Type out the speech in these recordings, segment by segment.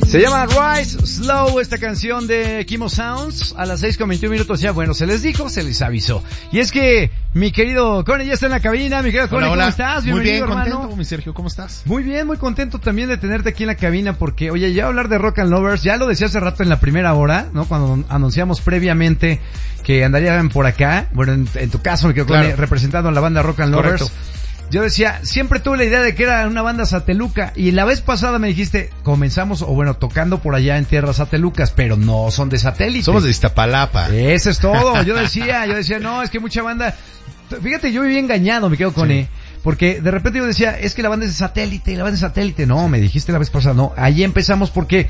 Se llama Rise Slow, esta canción de Kimo Sounds, a las 6:21 ya. Bueno, se les dijo, se les avisó. Y es que mi querido Connie ya está en la cabina. Mi querido Connie, ¿cómo estás? Bienvenido, muy bien, hermano. contento, mi Sergio, ¿cómo estás? Muy bien, muy contento también de tenerte aquí en la cabina porque, oye, ya hablar de Rock and Lovers, ya lo decía hace rato en la primera hora, ¿no? Cuando anunciamos previamente que andarían por acá, bueno, en tu caso, mi querido Connie, representando a la banda Rock and Lovers. Correcto. Yo decía, siempre tuve la idea de que era una banda sateluca, y la vez pasada me dijiste, comenzamos, o bueno, tocando por allá en tierras satelucas, pero no son de satélite. Somos de Iztapalapa. Eso es todo. Yo decía, no, es que mucha banda, fíjate, yo viví engañado, me quedo con porque de repente yo decía, es que la banda es de satélite, no, me dijiste la vez pasada, no, ahí empezamos porque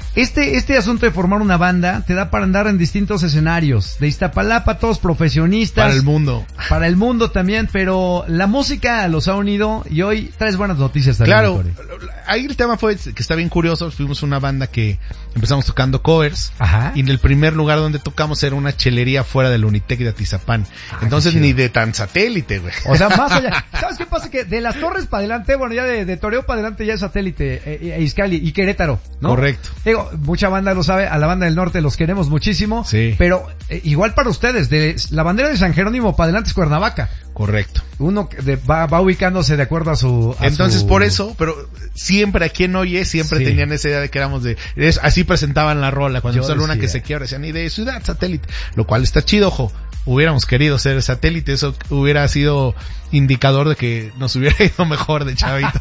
este asunto de formar una banda te da para andar en distintos escenarios, de Iztapalapa, todos profesionistas. Para el mundo también, pero la música los ha unido y hoy traes buenas noticias también. Claro, ahí el tema fue que está bien curioso, fuimos una banda que empezamos tocando covers. Ajá. Y en el primer lugar donde tocamos era una chelería fuera del Unitec de Atizapán. Entonces ni de tan satélite, güey. O sea, más allá. ¿Sabes qué pasa? Que de Las Torres para adelante, bueno, ya de Toreo para adelante ya es satélite, Izcalli y Querétaro, ¿no? Correcto. Digo, mucha banda lo sabe, a la banda del norte los queremos muchísimo, sí. Pero igual para ustedes, de la bandera de San Jerónimo para adelante es Cuernavaca. Correcto. Uno va ubicándose de acuerdo a su... Entonces por eso, pero siempre a quien oye, siempre tenían esa idea de que éramos así presentaban la rola, cuando empezó Luna que se quiebra, decían, y de ciudad satélite, lo cual está chido, ojo. Hubiéramos querido ser satélite, eso hubiera sido indicador de que nos hubiera ido mejor de chavitos.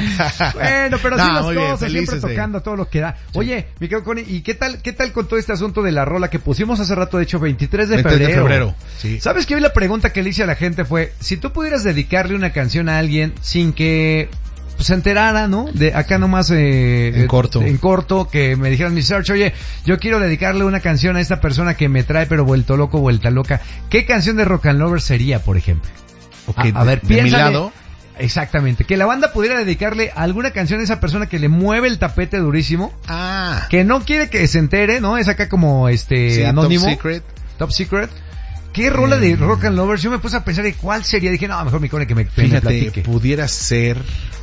Bueno, pero así las cosas, bien, siempre tocando todo lo que da. Oye, mi querido Connie, ¿y qué tal con todo este asunto de la rola que pusimos hace rato, de hecho, 23 de febrero? Sí. ¿Sabes que hoy la pregunta que le hice a la gente fue, si tú pudieras dedicarle una canción a alguien sin que se enterara, ¿no? De acá nomás en corto, que me dijeran mi search, oye, yo quiero dedicarle una canción a esta persona que me trae pero vuelta loca. ¿Qué canción de Rock and Lover sería, por ejemplo? Okay, a ver, piénsale. De mi lado. Exactamente, que la banda pudiera dedicarle alguna canción a esa persona que le mueve el tapete durísimo. Que no quiere que se entere, ¿no? Es acá como anónimo. Top Secret. ¿Qué rola de Rock and Lovers? Yo me puse a pensar de cuál sería. Dije, no, mejor mi Connie que me platique. Pudiera ser,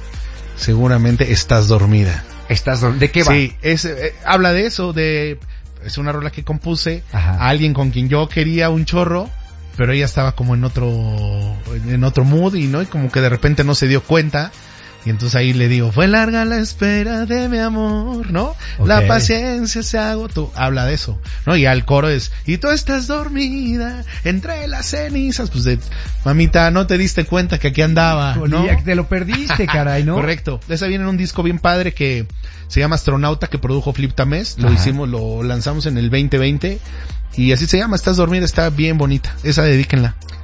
seguramente, Estás Dormida. ¿De qué va? Sí, habla de eso, es una rola que compuse a alguien con quien yo quería un chorro, pero ella estaba como en otro mood y como que de repente no se dio cuenta. Y entonces ahí le digo, fue larga la espera de mi amor, ¿no? Okay. La paciencia se agotó. Habla de eso, ¿no? Y al coro es, y tú estás dormida entre las cenizas. Pues mamita, no te diste cuenta que aquí andaba, ¿no? Ya te lo perdiste, caray, ¿no? Correcto. De esa viene en un disco bien padre que se llama Astronauta, que produjo Flip Tamés. Lo lanzamos en el 2020. Y así se llama, Estás Dormida, está bien bonita. Esa dedíquenla.